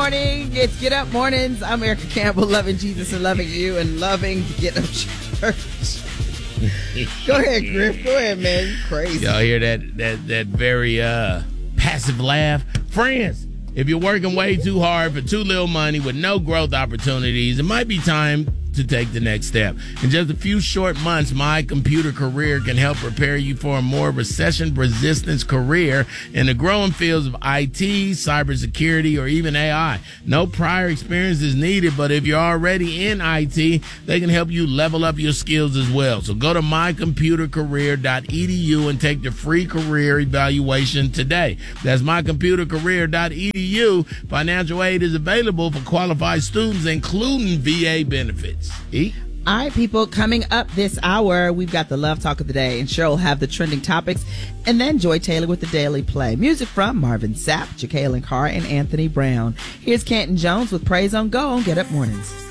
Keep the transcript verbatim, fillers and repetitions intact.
morning. It's Get Up Mornings. I'm Erica Campbell, loving Jesus and loving you and loving the Get Up Church. Go ahead, Griff. Go ahead, man. You crazy. Y'all hear that that that very uh, passive laugh? Friends, if you're working way too hard for too little money with no growth opportunities, it might be time to take the next step. In just a few short months, My Computer Career can help prepare you for a more recession-resistant career in the growing fields of I T, cybersecurity, or even A I. No prior experience is needed, but if you're already in I T, they can help you level up your skills as well. So go to my computer career dot e d u and take the free career evaluation today. That's my computer career dot e d u. Financial aid is available for qualified students, including V A benefits. E? All right, people, coming up this hour, we've got the Love Talk of the Day, and Cheryl will have the trending topics, and then Joy Taylor with the Daily Play. Music from Marvin Sapp, Jacqueline Carr, and Anthony Brown. Here's Canton Jones with Praise on Go on Get Up Mornings.